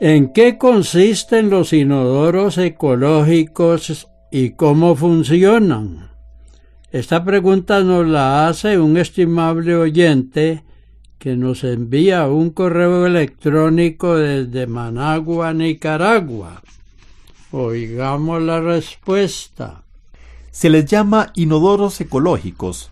¿En qué consisten los inodoros ecológicos y cómo funcionan? Esta pregunta nos la hace un estimable oyente que nos envía un correo electrónico desde Managua, Nicaragua. Oigamos la respuesta. Se les llama inodoros ecológicos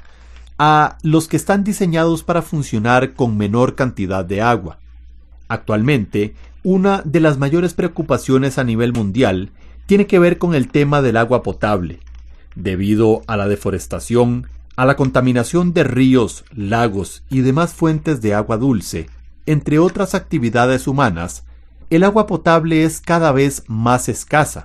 a los que están diseñados para funcionar con menor cantidad de agua. Actualmente, una de las mayores preocupaciones a nivel mundial tiene que ver con el tema del agua potable. Debido a la deforestación, a la contaminación de ríos, lagos y demás fuentes de agua dulce, entre otras actividades humanas, el agua potable es cada vez más escasa.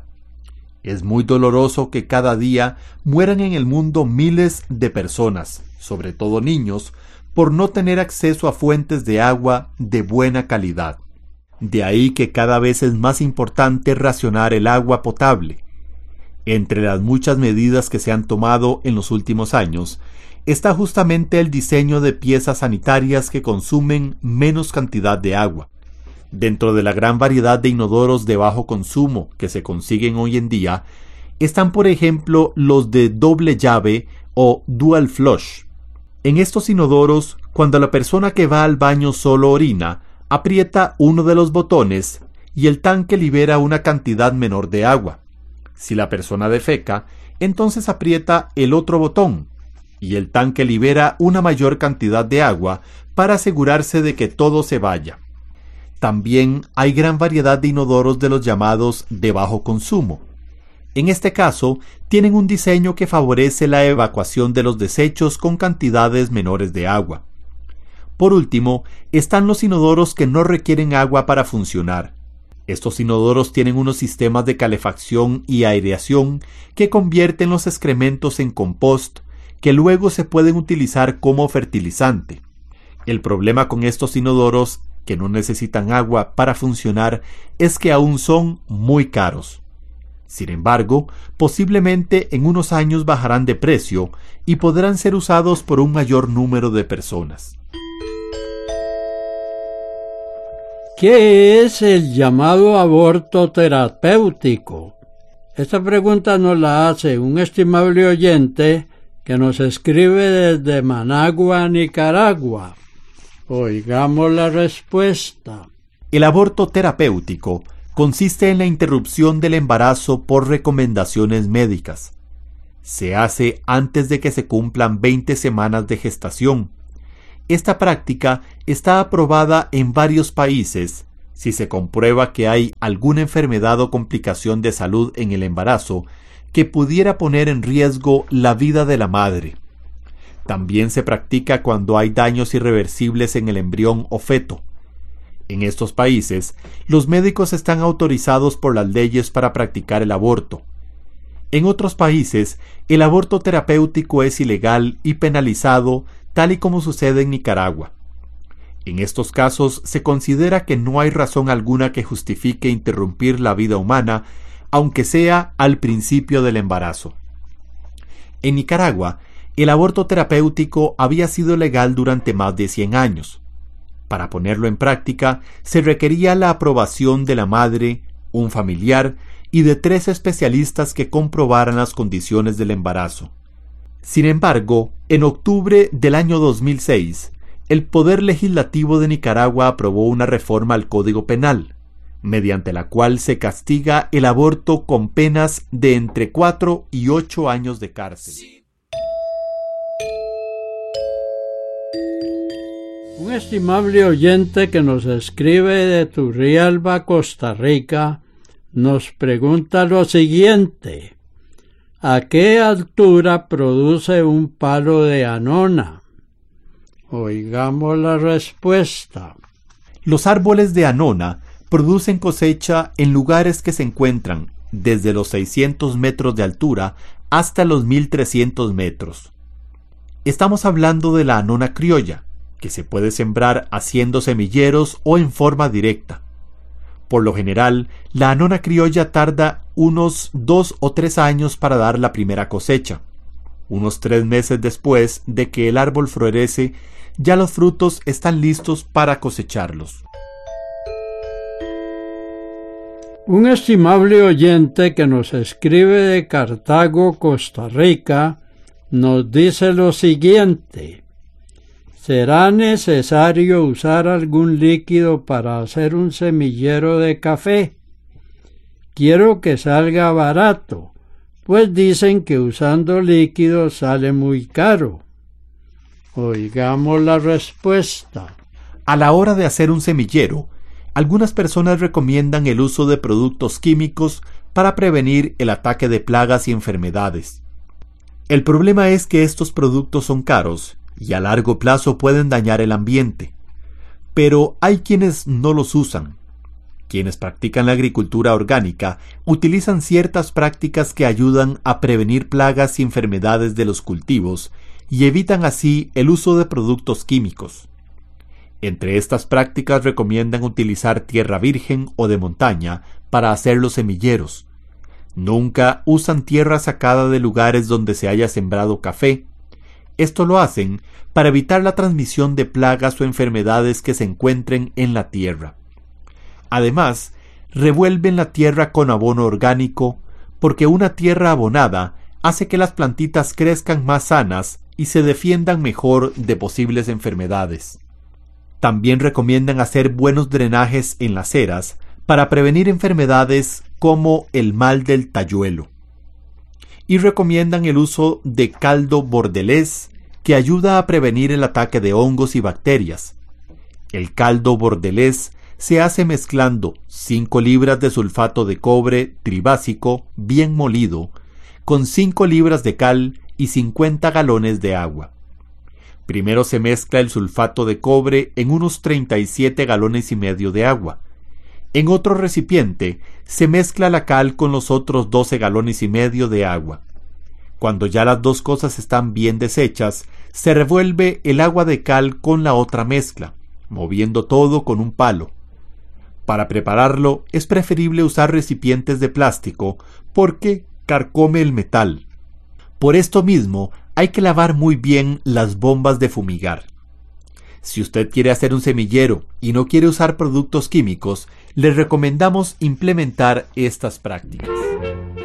Es muy doloroso que cada día mueran en el mundo miles de personas, sobre todo niños, por no tener acceso a fuentes de agua de buena calidad. De ahí que cada vez es más importante racionar el agua potable. Entre las muchas medidas que se han tomado en los últimos años, está justamente el diseño de piezas sanitarias que consumen menos cantidad de agua. Dentro de la gran variedad de inodoros de bajo consumo que se consiguen hoy en día, están por ejemplo los de doble llave o dual flush. En estos inodoros, cuando la persona que va al baño solo orina, aprieta uno de los botones y el tanque libera una cantidad menor de agua. Si la persona defeca, entonces aprieta el otro botón y el tanque libera una mayor cantidad de agua para asegurarse de que todo se vaya. También hay gran variedad de inodoros de los llamados de bajo consumo. En este caso, tienen un diseño que favorece la evacuación de los desechos con cantidades menores de agua. Por último, están los inodoros que no requieren agua para funcionar. Estos inodoros tienen unos sistemas de calefacción y aireación que convierten los excrementos en compost, que luego se pueden utilizar como fertilizante. El problema con estos inodoros, que no necesitan agua para funcionar, es que aún son muy caros. Sin embargo, posiblemente en unos años bajarán de precio y podrán ser usados por un mayor número de personas. ¿Qué es el llamado aborto terapéutico? Esta pregunta nos la hace un estimable oyente que nos escribe desde Managua, Nicaragua. Oigamos la respuesta. El aborto terapéutico consiste en la interrupción del embarazo por recomendaciones médicas. Se hace antes de que se cumplan 20 semanas de gestación. Esta práctica está aprobada en varios países si se comprueba que hay alguna enfermedad o complicación de salud en el embarazo que pudiera poner en riesgo la vida de la madre. También se practica cuando hay daños irreversibles en el embrión o feto. En estos países, los médicos están autorizados por las leyes para practicar el aborto. En otros países, el aborto terapéutico es ilegal y penalizado, tal y como sucede en Nicaragua. En estos casos se considera que no hay razón alguna que justifique interrumpir la vida humana, aunque sea al principio del embarazo. En Nicaragua, el aborto terapéutico había sido legal durante más de 100 años. Para ponerlo en práctica, se requería la aprobación de la madre, un familiar y de 3 especialistas que comprobaran las condiciones del embarazo. Sin embargo, en octubre del año 2006, el Poder Legislativo de Nicaragua aprobó una reforma al Código Penal, mediante la cual se castiga el aborto con penas de entre 4 y 8 años de cárcel. Un estimable oyente que nos escribe de Turrialba, Costa Rica, nos pregunta lo siguiente: ¿a qué altura produce un palo de anona? Oigamos la respuesta. Los árboles de anona producen cosecha en lugares que se encuentran desde los 600 metros de altura hasta los 1300 metros. Estamos hablando de la anona criolla, que se puede sembrar haciendo semilleros o en forma directa. Por lo general, la anona criolla tarda unos 2 o 3 años para dar la primera cosecha. Unos 3 meses después de que el árbol florece, ya los frutos están listos para cosecharlos. Un estimable oyente que nos escribe de Cartago, Costa Rica, nos dice lo siguiente: ¿será necesario usar algún líquido para hacer un semillero de café? Quiero que salga barato, pues dicen que usando líquidos sale muy caro. Oigamos la respuesta. A la hora de hacer un semillero, algunas personas recomiendan el uso de productos químicos para prevenir el ataque de plagas y enfermedades. El problema es que estos productos son caros y a largo plazo pueden dañar el ambiente. Pero hay quienes no los usan. Quienes practican la agricultura orgánica utilizan ciertas prácticas que ayudan a prevenir plagas y enfermedades de los cultivos y evitan así el uso de productos químicos. Entre estas prácticas recomiendan utilizar tierra virgen o de montaña para hacer los semilleros. Nunca usan tierra sacada de lugares donde se haya sembrado café. Esto lo hacen para evitar la transmisión de plagas o enfermedades que se encuentren en la tierra. Además, revuelven la tierra con abono orgánico, porque una tierra abonada hace que las plantitas crezcan más sanas y se defiendan mejor de posibles enfermedades. También recomiendan hacer buenos drenajes en las eras para prevenir enfermedades como el mal del tayuelo. Y recomiendan el uso de caldo bordelés, que ayuda a prevenir el ataque de hongos y bacterias. El caldo bordelés se hace mezclando 5 libras de sulfato de cobre tribásico bien molido con 5 libras de cal y 50 galones de agua. Primero se mezcla el sulfato de cobre en unos 37 galones y medio de agua. En otro recipiente se mezcla la cal con los otros 12 galones y medio de agua. Cuando ya las dos cosas están bien deshechas, se revuelve el agua de cal con la otra mezcla, moviendo todo con un palo. Para prepararlo es preferible usar recipientes de plástico porque carcome el metal. Por esto mismo, hay que lavar muy bien las bombas de fumigar. Si usted quiere hacer un semillero y no quiere usar productos químicos, le recomendamos implementar estas prácticas.